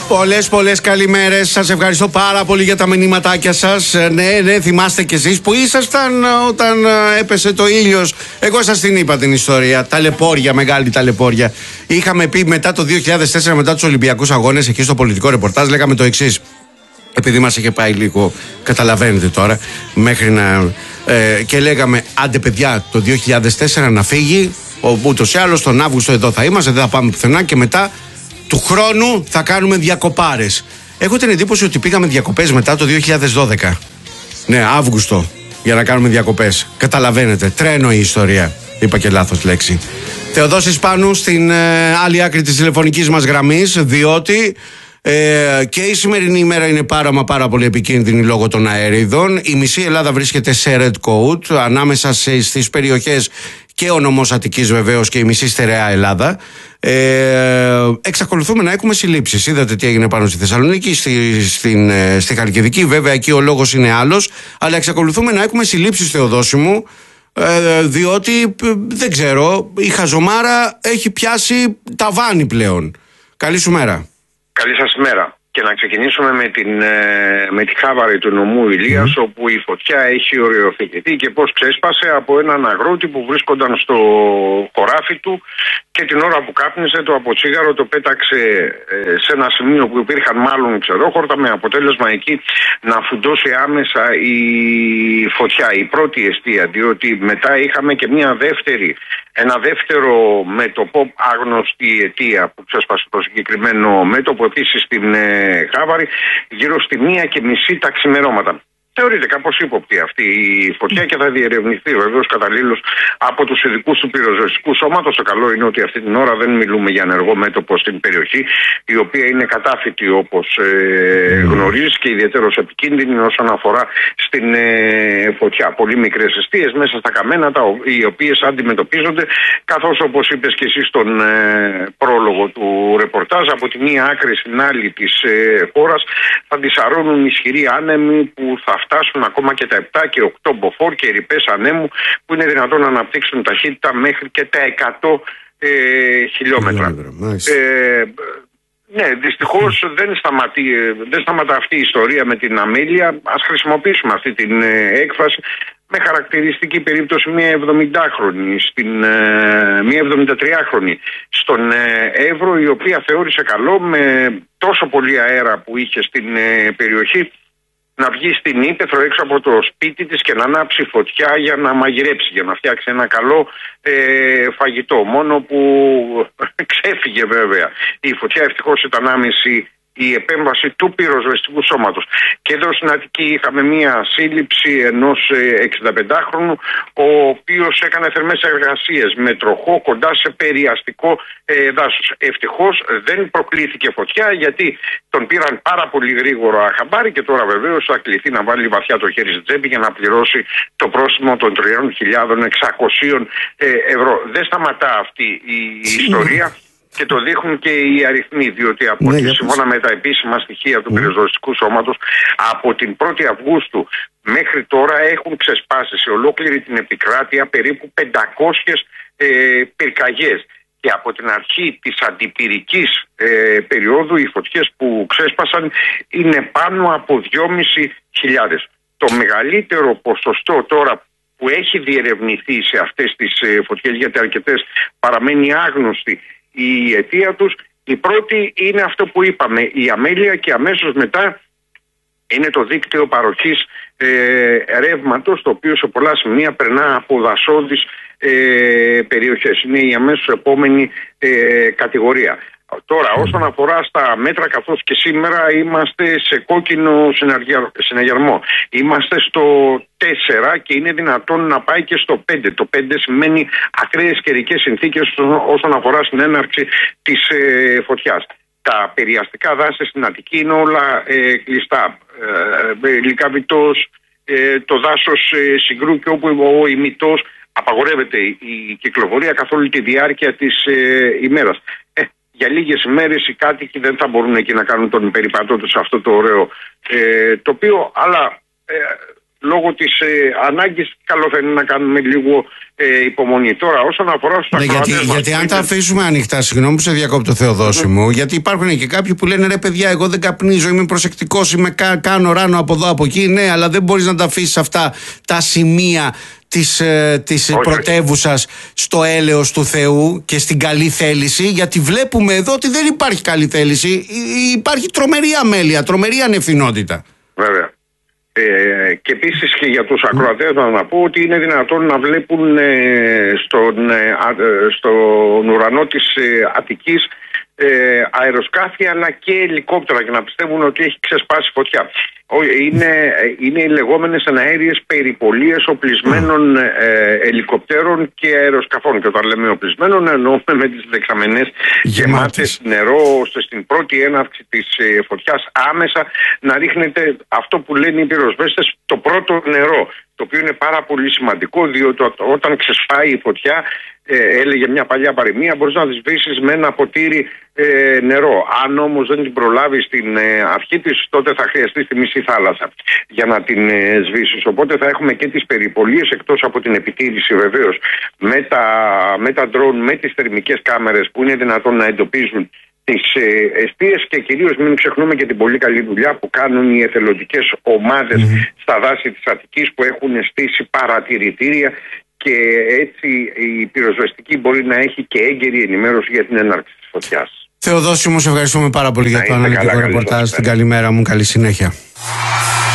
Πολλές καλημέρες. Σας ευχαριστώ πάρα πολύ για τα μηνύματάκια σας. Ναι, θυμάστε κι εσείς που ήσασταν όταν έπεσε το ήλιος. Εγώ σας την είπα την ιστορία. Ταλαιπώρια, μεγάλη ταλαιπώρια. Είχαμε πει μετά το 2004, μετά τους Ολυμπιακούς Αγώνες, εκεί στο πολιτικό ρεπορτάζ, λέγαμε το εξής. Επειδή μας είχε πάει λίγο, καταλαβαίνετε τώρα, μέχρι να. Και λέγαμε, άντε παιδιά, το 2004 να φύγει. Ούτως ή άλλως τον Αύγουστο εδώ θα είμαστε, δεν θα πάμε πουθενά και μετά. Του χρόνου θα κάνουμε διακοπάρες. Έχω την εντύπωση ότι πήγαμε διακοπές μετά το 2012. Ναι, Αύγουστο, για να κάνουμε διακοπές. Καταλαβαίνετε, τρένο η ιστορία. Είπα και λάθος λέξη. Θεοδόσης Πάνου στην άλλη άκρη της τηλεφωνικής μας γραμμής, διότι και η σημερινή ημέρα είναι πάρα πολύ επικίνδυνη λόγω των αέριδων. Η μισή Ελλάδα βρίσκεται σε red code, ανάμεσα στις περιοχές και ο νομός Αττικής βεβαίως και η μισή στερεά Ελλάδα. Εξακολουθούμε να έχουμε συλλήψεις. Είδατε τι έγινε πάνω στη Θεσσαλονίκη, στη Χαλκιδική. Βέβαια εκεί ο λόγος είναι άλλος. Αλλά εξακολουθούμε να έχουμε συλλήψεις, Θεοδόση μου, διότι δεν ξέρω, η χαζομάρα έχει πιάσει ταβάνι πλέον. Καλή σου μέρα. Καλή σας μέρα. Και να ξεκινήσουμε με τη Χάβαρη του νομού Ηλίας, όπου η φωτιά έχει οριοθετηθεί και πώς ξέσπασε από έναν αγρότη που βρίσκονταν στο χωράφι του και την ώρα που κάπνιζε το αποτσίγαρο το πέταξε σε ένα σημείο που υπήρχαν μάλλον ξερόχορτα, με αποτέλεσμα εκεί να φουντώσει άμεσα η φωτιά, η πρώτη εστία, διότι μετά είχαμε και ένα δεύτερο μέτωπο, άγνωστη αιτία που ξέσπασε το συγκεκριμένο μέτωπο, επίσης στην Χάβαρη, γύρω στη 1:30 τα ξημερώματα. Θεωρείται κάπως ύποπτη αυτή η φωτιά και θα διερευνηθεί βεβαίως καταλήλως από τους ειδικούς του πυροσβεστικού σώματος. Το καλό είναι ότι αυτή την ώρα δεν μιλούμε για ενεργό μέτωπο στην περιοχή, η οποία είναι κατάφυτη όπως γνωρίζεις και ιδιαίτερως επικίνδυνη όσον αφορά στην φωτιά. Πολύ μικρές εστίες μέσα στα καμένα, οι οποίες αντιμετωπίζονται, καθώς όπως είπες και εσύ στον πρόλογο του ρεπορτάζ, από τη μία άκρη στην άλλη της χώρας θα αντισαρώνουν ισχυροί άνεμοι που θα φτάσουν ακόμα και τα 7 και 8 μποφόρ και ρηπές ανέμου, που είναι δυνατόν να αναπτύξουν ταχύτητα μέχρι και τα 100 χιλιόμετρα. Ναι, δυστυχώς δεν σταματά αυτή η ιστορία με την αμέλεια. Ας χρησιμοποιήσουμε αυτή την έκφραση, με χαρακτηριστική περίπτωση μια 70χρονη, μια 73χρονη στον Εύρο, η οποία θεώρησε καλό, με τόσο πολύ αέρα που είχε στην περιοχή, να βγει στην ύπαιθρο έξω από το σπίτι της και να ανάψει φωτιά για να μαγειρέψει, για να φτιάξει ένα καλό φαγητό. Μόνο που ξέφυγε βέβαια η φωτιά, ευτυχώς ήταν άμεση η επέμβαση του πυροσβεστικού σώματος. Και εδώ στην Αττική είχαμε μία σύλληψη ενός 65χρονου, ο οποίος έκανε θερμές εργασίες με τροχό κοντά σε περιαστικό δάσος. Ευτυχώς δεν προκλήθηκε φωτιά, γιατί τον πήραν πάρα πολύ γρήγορα χαμπάρι και τώρα βεβαίως θα κληθεί να βάλει βαθιά το χέρι στη τσέπη για να πληρώσει το πρόστιμο των 3.600 ευρώ. Δεν σταματά αυτή η ιστορία. Και το δείχνουν και οι αριθμοί, διότι σύμφωνα με τα επίσημα στοιχεία του πυροσβεστικού σώματος, από την 1η Αυγούστου μέχρι τώρα έχουν ξεσπάσει σε ολόκληρη την επικράτεια περίπου 500 πυρκαγιές. Και από την αρχή της αντιπυρικής περίοδου οι φωτιές που ξέσπασαν είναι πάνω από 2.500. Το μεγαλύτερο ποσοστό τώρα που έχει διερευνηθεί σε αυτές τις φωτιές, γιατί αρκετές παραμένει άγνωστη η αιτία τους, η πρώτη είναι αυτό που είπαμε, η αμέλεια, και αμέσως μετά είναι το δίκτυο παροχής ρεύματος, το οποίο σε πολλά σημεία περνά από δασόδεις περιοχές. Είναι η αμέσως επόμενη κατηγορία. Τώρα, όσον αφορά στα μέτρα, καθώς και σήμερα είμαστε σε κόκκινο συναγερμό. Είμαστε στο 4 και είναι δυνατόν να πάει και στο 5. Το 5 σημαίνει ακραίες καιρικές συνθήκες όσον αφορά στην έναρξη της φωτιάς. Τα περιαστικά δάση στην Αττική είναι όλα κλειστά. Λυκαβητός, το δάσος Συγκρού και όπου ο ημιτός, απαγορεύεται η κυκλοφορία καθ' όλη τη διάρκεια της ημέρας. Για λίγες ημέρες οι κάτοικοι δεν θα μπορούν εκεί να κάνουν τον περιπατό τους σε αυτό το ωραίο τοπίο, αλλά λόγω της ανάγκης. Καλό θα είναι να κάνουμε λίγο υπομονή. Τώρα, όσον αφορά στους ακροατές μας, γιατί αν τα αφήσουμε ανοιχτά, συγγνώμη που σε διακόπτω, Θεοδόση μου, γιατί υπάρχουν και κάποιοι που λένε ρε παιδιά, εγώ δεν καπνίζω, είμαι προσεκτικός, κάνω ράνο από εδώ από εκεί. Ναι, αλλά δεν μπορείς να τα αφήσεις αυτά τα σημεία της πρωτεύουσας στο έλεος του Θεού και στην καλή θέληση, γιατί βλέπουμε εδώ ότι δεν υπάρχει καλή θέληση, υπάρχει τρομερή αμέλεια, τρομερή ανευθυνότητα. Βέβαια. Και επίσης και για τους ακροατές να πω ότι είναι δυνατόν να βλέπουν στον ουρανό της Αττικής αεροσκάφη αλλά και ελικόπτερα και να πιστεύουν ότι έχει ξεσπάσει φωτιά. Είναι οι λεγόμενες εναέριες περιπολίες οπλισμένων ελικοπτέρων και αεροσκαφών. Και όταν λέμε οπλισμένων εννοούμε με τις δεξαμενές γεμάτες νερό, ώστε στην πρώτη έναρξη της φωτιάς άμεσα να ρίχνεται αυτό που λένε οι πυροσβέστες, το πρώτο νερό. Το οποίο είναι πάρα πολύ σημαντικό, διότι όταν ξεσπάει η φωτιά, έλεγε μια παλιά παροιμία, μπορείς να τη σβήσεις με ένα ποτήρι νερό. Αν όμως δεν την προλάβεις στην αρχή της, τότε θα χρειαστεί τη μισή θάλασσα για να την σβήσεις. Οπότε θα έχουμε και τις περιπολίες, εκτός από την επιτήρηση βεβαίως με τα ντρόουν, με τις θερμικές κάμερες που είναι δυνατόν να εντοπίζουν τις εστίες, και κυρίως μην ξεχνούμε και την πολύ καλή δουλειά που κάνουν οι εθελοντικές ομάδες στα δάση της Αττικής, που έχουν στήσει παρατηρητήρια, και έτσι η πυροσβεστική μπορεί να έχει και έγκαιρη ενημέρωση για την έναρξη της φωτιάς. Θεοδόση μου, σε ευχαριστούμε πάρα πολύ για το αναλυτικό ρεπορτάζ. Την καλημέρα μου, καλή συνέχεια.